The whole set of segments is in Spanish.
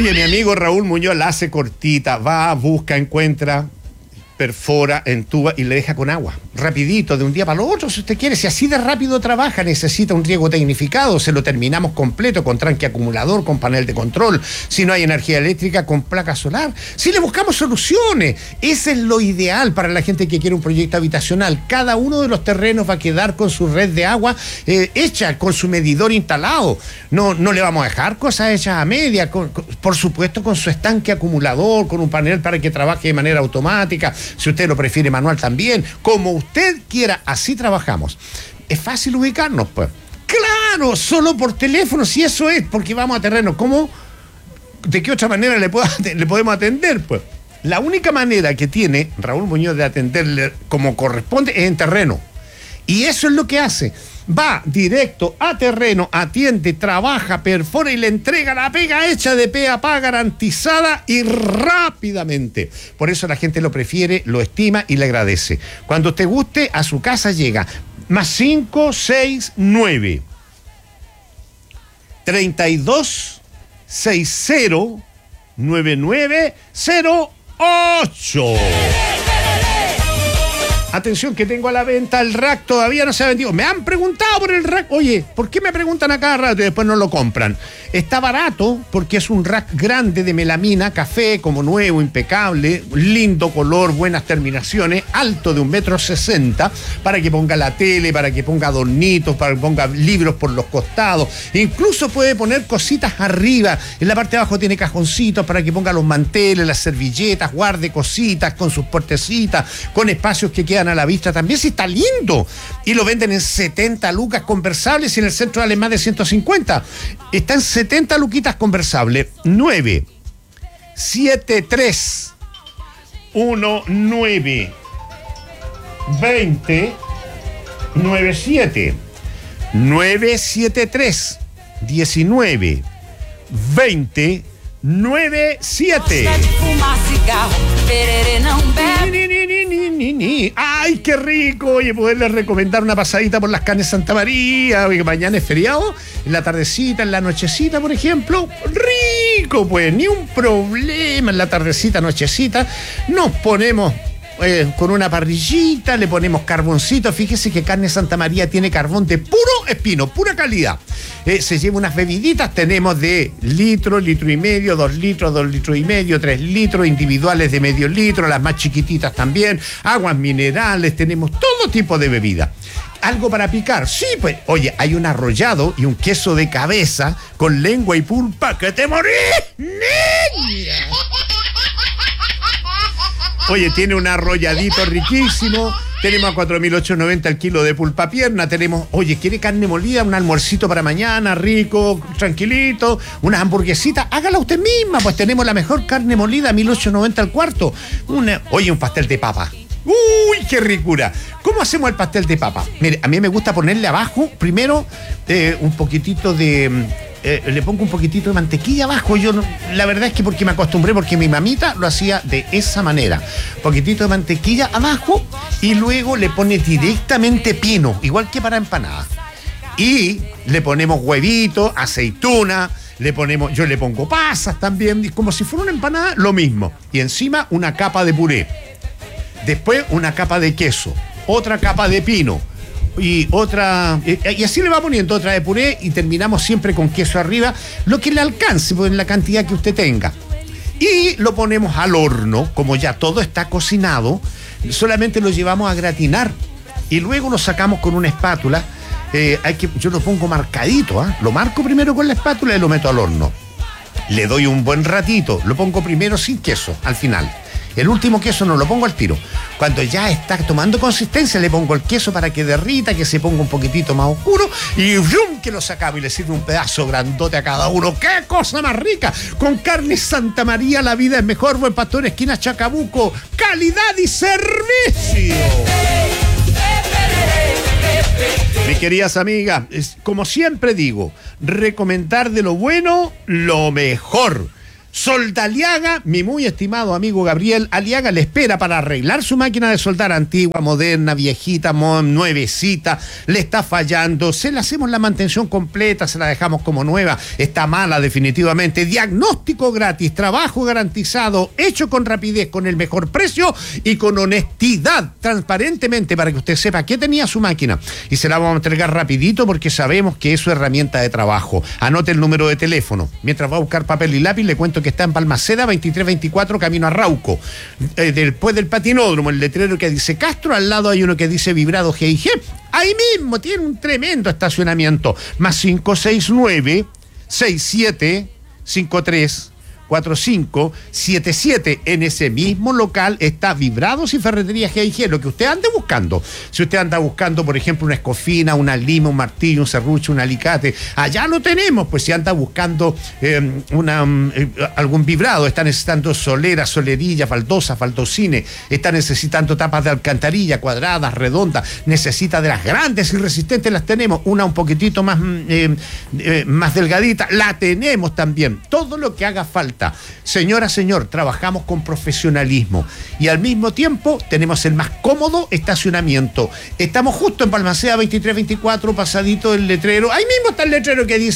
Oye, mi amigo Raúl Muñoz la hace cortita, va, busca, encuentra, perfora, entuba y le deja con agua. Rapidito, de un día para el otro, si usted quiere. Si así de rápido trabaja, necesita un riego tecnificado, se lo terminamos completo, con tranque acumulador, con panel de control. Si no hay energía eléctrica, con placa solar. Si le buscamos soluciones. Ese es lo ideal para la gente que quiere un proyecto habitacional. Cada uno de los terrenos va a quedar con su red de agua hecha, con su medidor instalado. No le vamos a dejar cosas hechas a media. Por supuesto, con su estanque acumulador, con un panel para que trabaje de manera automática. Si usted lo prefiere manual también, como usted quiera, así trabajamos. Es fácil ubicarnos, pues. Claro, solo por teléfono, si eso es, porque vamos a terreno. ¿Cómo? ¿De qué otra manera le podemos atender, pues? La única manera que tiene Raúl Muñoz de atenderle como corresponde es en terreno. Y eso es lo que hace. Va directo a terreno, atiende, trabaja, perfora y le entrega la pega hecha de pe a pa, garantizada y rápidamente. Por eso la gente lo prefiere, lo estima y le agradece. Cuando usted guste, a su casa llega. Más 569 32 60 9908. Atención que tengo a la venta el rack, todavía no se ha vendido. Me han preguntado por el rack. Oye, ¿por qué me preguntan a cada rato y después no lo compran? Está barato porque es un rack grande de melamina, café, como nuevo, impecable, lindo color, buenas terminaciones, alto de 1,60 m, para que ponga la tele, para que ponga adornitos, para que ponga libros por los costados. Incluso puede poner cositas arriba. En la parte de abajo tiene cajoncitos para que ponga los manteles, las servilletas, guarde cositas con sus puertecitas, con espacios que quedan a la vista también. Sí, está lindo. Y lo venden en 70 lucas conversables y en el centro vale más de 150. Está en 70 luquitas conversables. 973 19 20 97 973 19 20 97. ¡Ay, qué rico! Oye, poderles recomendar una pasadita por las carnes Santa María, que mañana es feriado, en la tardecita, en la nochecita, por ejemplo. ¡Rico! Pues ni un problema en la tardecita, nochecita. Nos ponemos con una parrillita, le ponemos carboncito. Fíjese que Carne Santa María tiene carbón de puro espino, pura calidad. Se lleva unas bebiditas, tenemos de litro, litro y medio, 2 litros, 2 litros y medio, 3 litros, individuales de medio litro, las más chiquititas también, aguas minerales, tenemos todo tipo de bebida. ¿Algo para picar? Sí, pues, oye, hay un arrollado y un queso de cabeza con lengua y pulpa que te morís, niña. Oye, tiene un arrolladito riquísimo. Tenemos a 4.890 el kilo de pulpa pierna. Tenemos, oye, ¿quiere carne molida? Un almuercito para mañana, rico, tranquilito. Unas hamburguesitas, hágala usted misma. Pues tenemos la mejor carne molida, 1.890 al cuarto. Oye, un pastel de papa. ¡Uy, qué ricura! ¿Cómo hacemos el pastel de papa? Mire, a mí me gusta ponerle abajo, primero, un poquitito de... le pongo un poquitito de mantequilla abajo. Yo la verdad es que porque me acostumbré, porque mi mamita lo hacía de esa manera. Un poquitito de mantequilla abajo y luego le pone directamente pino, igual que para empanadas. Y le ponemos huevito, aceituna, yo le pongo pasas también, como si fuera una empanada, lo mismo. Y encima una capa de puré. Después una capa de queso, otra capa de pino. Y otra, y así le va poniendo otra de puré y terminamos siempre con queso arriba, lo que le alcance, pues, en la cantidad que usted tenga. Y lo ponemos al horno, como ya todo está cocinado, solamente lo llevamos a gratinar y luego lo sacamos con una espátula. Yo lo pongo marcadito, lo marco primero con la espátula y lo meto al horno. Le doy un buen ratito, lo pongo primero sin queso, al final. El último queso no lo pongo al tiro. Cuando ya está tomando consistencia, le pongo el queso para que derrita, que se ponga un poquitito más oscuro y ¡yum!, que lo sacamos y le sirve un pedazo grandote a cada uno. ¡Qué cosa más rica! Con Carne Santa María la vida es mejor. Buen Pastor, esquina Chacabuco. Calidad y servicio. Mis queridas amigas, como siempre digo, recomendar de lo bueno lo mejor. Solda Aliaga, mi muy estimado amigo Gabriel Aliaga le espera para arreglar su máquina de soldar antigua, moderna, viejita, nuevecita, le está fallando, se le hacemos la mantención completa, se la dejamos como nueva, está mala definitivamente, diagnóstico gratis, trabajo garantizado, hecho con rapidez, con el mejor precio y con honestidad, transparentemente, para que usted sepa qué tenía su máquina, y se la vamos a entregar rapidito porque sabemos que es su herramienta de trabajo. Anote el número de teléfono, mientras va a buscar papel y lápiz le cuento que está en Balmaceda 2324, camino a Rauco, después del patinódromo, el letrero que dice Castro, al lado hay uno que dice Vibrado G&G, ahí mismo tiene un tremendo estacionamiento, más 569 67 53 4577. En ese mismo local está Vibrados y Ferretería G&G, lo que usted ande buscando. Si usted anda buscando, por ejemplo, una escofina, una lima, un martillo, un serrucho, un alicate, allá lo tenemos. Pues si anda buscando algún vibrado, está necesitando solera, solerilla, faldosa, faldocine, está necesitando tapas de alcantarilla, cuadradas, redondas, necesita de las grandes y resistentes, las tenemos. Una un poquitito más delgadita, la tenemos también. Todo lo que haga falta. Señora, señor, trabajamos con profesionalismo y al mismo tiempo tenemos el más cómodo estacionamiento. Estamos justo en Balmaceda 2324, pasadito el letrero. Ahí mismo está el letrero que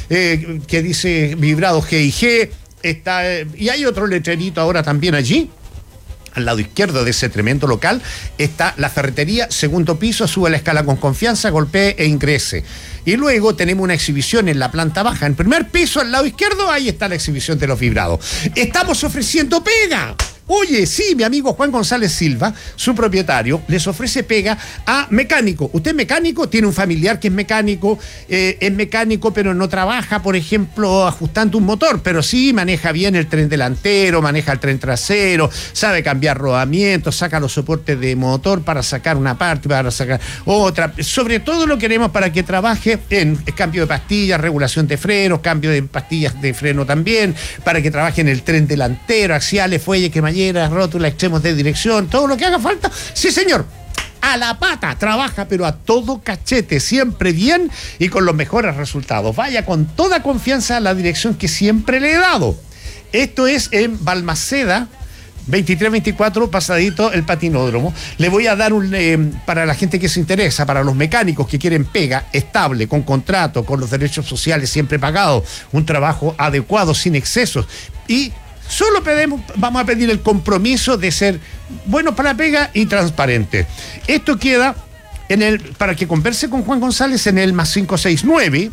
dice Vibrado G&G. Y hay otro letrerito ahora también allí. Al lado izquierdo de ese tremendo local está la ferretería, segundo piso, sube la escala con confianza, golpee e ingrese. Y luego tenemos una exhibición en la planta baja. En primer piso, al lado izquierdo, ahí está la exhibición de los vibrados. Estamos ofreciendo pega. Oye, sí, mi amigo Juan González Silva, su propietario, les ofrece pega a mecánico. Usted es mecánico, tiene un familiar que es mecánico pero no trabaja, por ejemplo, ajustando un motor, pero sí maneja bien el tren delantero, maneja el tren trasero, sabe cambiar rodamientos, saca los soportes de motor para sacar una parte, para sacar otra. Sobre todo lo queremos para que trabaje en cambio de pastillas, regulación de frenos, cambio de pastillas de freno también, para que trabaje en el tren delantero, axiales, fuelles, cremalleras, rótulas, extremos de dirección, todo lo que haga falta. Sí, señor. A la pata, trabaja, pero a todo cachete, siempre bien y con los mejores resultados. Vaya con toda confianza a la dirección que siempre le he dado. Esto es en Balmaceda 2324, pasadito el patinódromo. Le voy a dar para la gente que se interesa, para los mecánicos que quieren pega estable, con contrato, con los derechos sociales siempre pagados, un trabajo adecuado, sin excesos. Y solo vamos a pedir el compromiso de ser buenos para la pega y transparente. Esto queda para que converse con Juan González en el más 569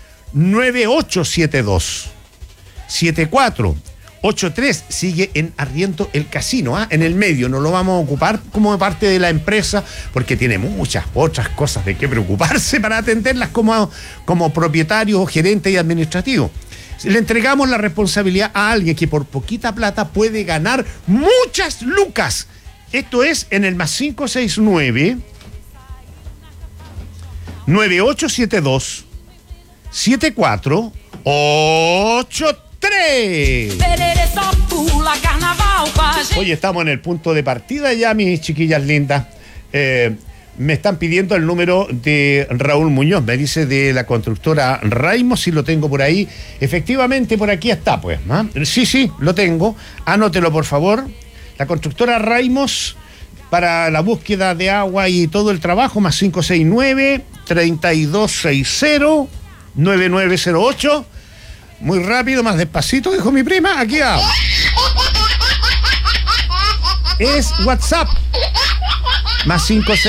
9872 7483. Sigue en arriendo el casino, en el medio. No lo vamos a ocupar como parte de la empresa porque tiene muchas otras cosas de qué preocuparse para atenderlas como propietario, gerente y administrativo. Le entregamos la responsabilidad a alguien que por poquita plata puede ganar muchas lucas. Esto es en el más 569 9872 7483. Hoy estamos en el punto de partida ya, mis chiquillas lindas. Me están pidiendo el número de Raúl Muñoz, me dice de la constructora Raimos, si lo tengo por ahí. Efectivamente, por aquí está, pues. Sí, lo tengo. Anótelo, por favor. La constructora Raimos, para la búsqueda de agua y todo el trabajo, más 569-3260-9908. Muy rápido, más despacito, dijo mi prima. Aquí va. Es WhatsApp. Más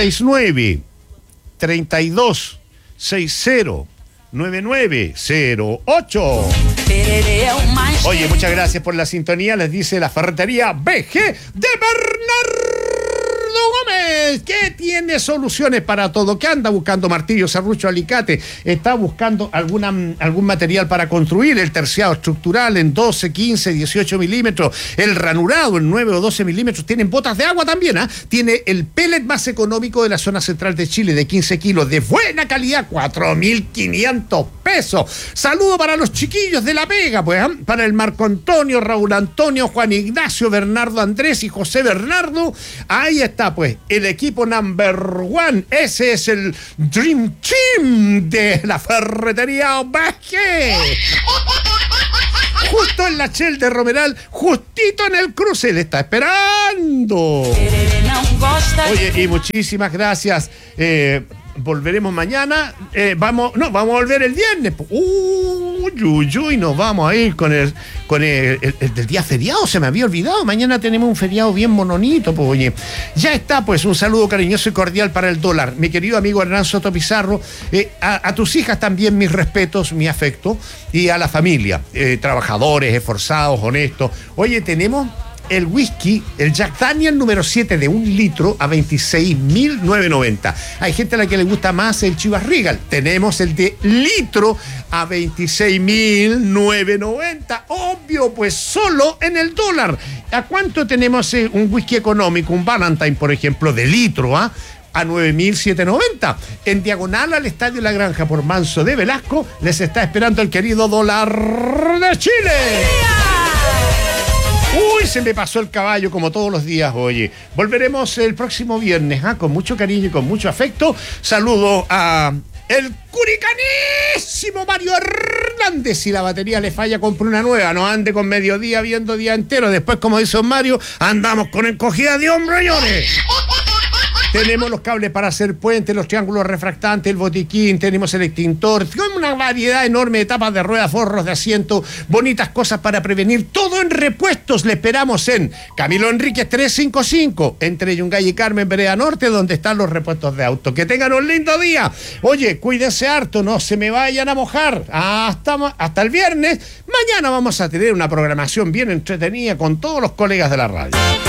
569-3260-9908. Oye, muchas gracias por la sintonía. Les dice la ferretería BG de Bernardo Gómez, que tiene soluciones para todo, que anda buscando martillo, serrucho, alicate, está buscando algún material para construir, el terciado estructural en 12, 15, 18 milímetros, el ranurado en 9 o 12 milímetros, tienen botas de agua también, tiene el pellet más económico de la zona central de Chile, de 15 kilos, de buena calidad, 4.500 pesos. Saludo para los chiquillos de La Pega, pues, para el Marco Antonio, Raúl Antonio, Juan Ignacio, Bernardo Andrés y José Bernardo. Ahí está, pues, el equipo number one. Ese es el Dream Team de la ferretería BG. justo en la Shell de Romeral, justito en el cruce, le está esperando. Oye, y muchísimas gracias. Volveremos mañana. Vamos a volver el viernes. Y nos vamos a ir con el del día feriado. Se me había olvidado. Mañana tenemos un feriado bien mononito. Pues, oye, ya está. Pues un saludo cariñoso y cordial para el dólar. Mi querido amigo Hernán Soto Pizarro. A tus hijas también mis respetos, mi afecto. Y a la familia. Trabajadores, esforzados, honestos. Oye, tenemos el whisky, el Jack Daniel número 7 de 1 litro a 26.990. Hay gente a la que le gusta más el Chivas Regal. Tenemos el de litro a 26.990. Obvio, pues solo en el dólar. ¿A cuánto tenemos un whisky económico, un Valentine, por ejemplo, de litro, a 9.790. En diagonal al Estadio La Granja por Manso de Velasco les está esperando el querido dólar de Chile. Uy, se me pasó el caballo como todos los días, oye. Volveremos el próximo viernes, con mucho cariño y con mucho afecto. Saludo a el curicanísimo Mario Hernández. Si la batería le falla, compre una nueva. No ande con mediodía viendo día entero. Después, como dice don Mario, andamos con encogida de hombros, señores. Tenemos los cables para hacer puentes, los triángulos refractantes, el botiquín, tenemos el extintor, una variedad enorme de tapas de ruedas, forros de asiento, bonitas cosas para prevenir, todo en repuestos. Le esperamos en Camilo Enríquez 355, entre Yungay y Carmen, Vereda Norte, donde están los repuestos de auto. Que tengan un lindo día. Oye, cuídense harto, no se me vayan a mojar. Hasta el viernes. Mañana vamos a tener una programación bien entretenida con todos los colegas de la radio.